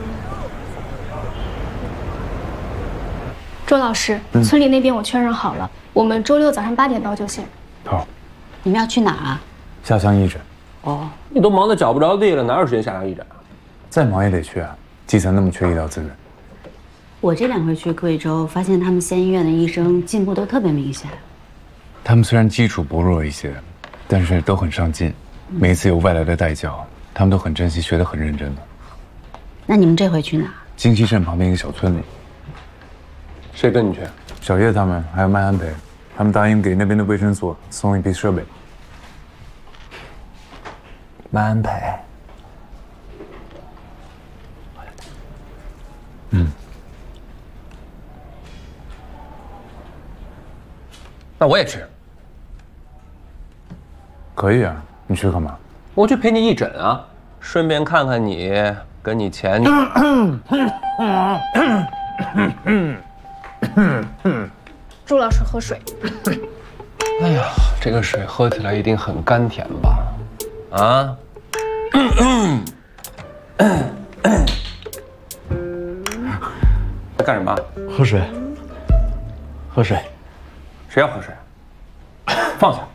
周老师，村里那边我确认好了，我们周6早上8点到就行。 好， 你们要去哪儿啊？ 下乡义诊。 哦，你都忙得脚不着地了，哪有时间下乡义诊啊？ 再忙也得去啊，基层那么缺医疗资源。 我这2回去贵州，发现他们县医院的医生进步都特别明显。 他们虽然基础薄弱一些，但是都很上进。每一次有外来的带教，他们都很珍惜，学得很认真的。 那你们这回去哪儿？ 京西镇旁边一个小村里。 谁跟你去？ 小叶他们还有麦安培，他们答应给那边的卫生所送一批设备。 麦安培。那我也去。 可以啊，你去干嘛？ 我去陪你义诊啊，顺便看看你跟你前女。 朱老师喝水。 哎呀，这个水喝起来一定很甘甜吧？啊？在干什么？ 喝水。喝水。 谁要喝水？放下。